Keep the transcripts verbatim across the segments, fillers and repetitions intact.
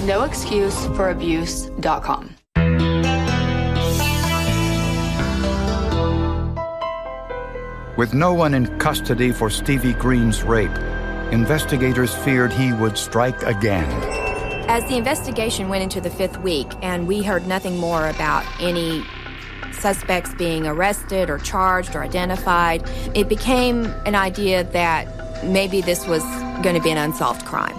no excuse for abuse dot com. With no one in custody for Stevie Green's rape, investigators feared he would strike again. As the investigation went into the fifth week and we heard nothing more about any suspects being arrested or charged or identified, it became an idea that maybe this was going to be an unsolved crime.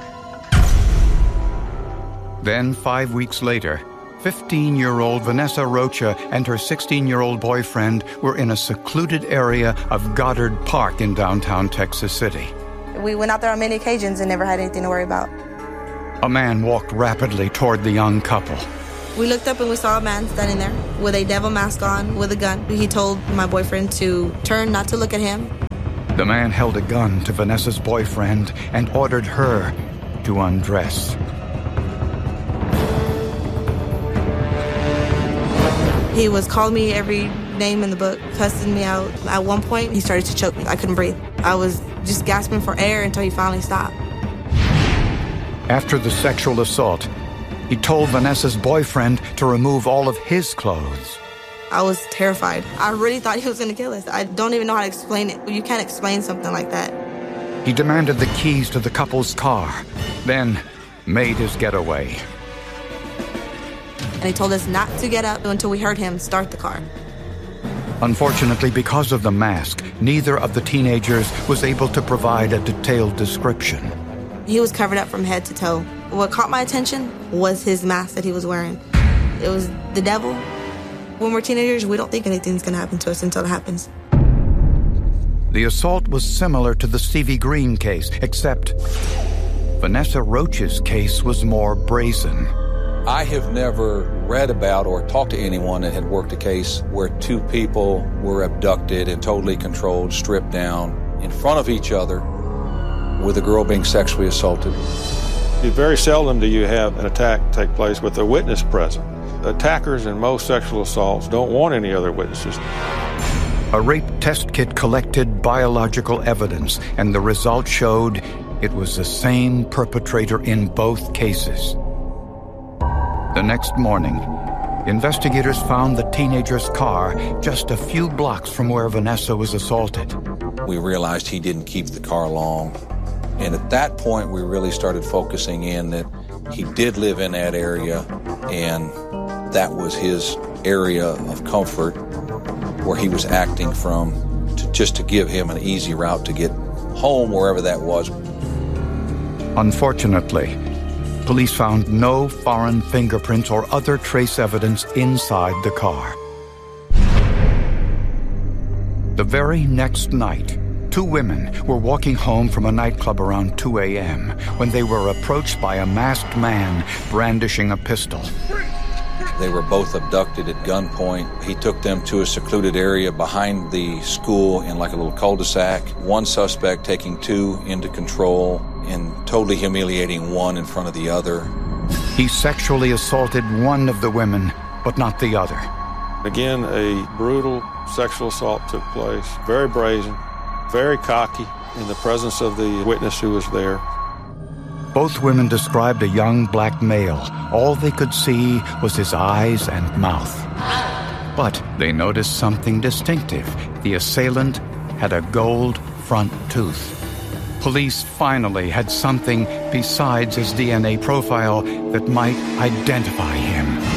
Then, five weeks later, fifteen-year-old Vanessa Rocha and her sixteen-year-old boyfriend were in a secluded area of Goddard Park in downtown Texas City. We went out there on many occasions and never had anything to worry about. A man walked rapidly toward the young couple. We looked up and we saw a man standing there with a devil mask on, with a gun. He told my boyfriend to turn, not to look at him. The man held a gun to Vanessa's boyfriend and ordered her to undress. He was calling me every name in the book, cussing me out. At one point, he started to choke me. I couldn't breathe. I was just gasping for air until he finally stopped. After the sexual assault, he told Vanessa's boyfriend to remove all of his clothes. I was terrified. I really thought he was going to kill us. I don't even know how to explain it. You can't explain something like that. He demanded the keys to the couple's car, then made his getaway. And he told us not to get up until we heard him start the car. Unfortunately, because of the mask, neither of the teenagers was able to provide a detailed description. He was covered up from head to toe. What caught my attention was his mask that he was wearing. It was the devil. When we're teenagers, we don't think anything's going to happen to us until it happens. The assault was similar to the Stevie Green case, except Vanessa Rocha's case was more brazen. I have never read about or talked to anyone that had worked a case where two people were abducted and totally controlled, stripped down in front of each other with a girl being sexually assaulted. Very seldom do you have an attack take place with a witness present. Attackers in most sexual assaults don't want any other witnesses. A rape test kit collected biological evidence, and the result showed it was the same perpetrator in both cases. The next morning, investigators found the teenager's car just a few blocks from where Vanessa was assaulted. We realized he didn't keep the car long. And at that point, we really started focusing in that he did live in that area, and that was his area of comfort where he was acting from, to, just to give him an easy route to get home, wherever that was. Unfortunately, police found no foreign fingerprints or other trace evidence inside the car. The very next night, two women were walking home from a nightclub around two a.m. when they were approached by a masked man brandishing a pistol. They were both abducted at gunpoint. He took them to a secluded area behind the school in like a little cul-de-sac. One suspect taking two into control and totally humiliating one in front of the other. He sexually assaulted one of the women, but not the other. Again, a brutal sexual assault took place, very brazen, very cocky in the presence of the witness who was there. Both women described a young black male. All they could see was his eyes and mouth. But they noticed something distinctive. The assailant had a gold front tooth. Police finally had something besides his D N A profile that might identify him.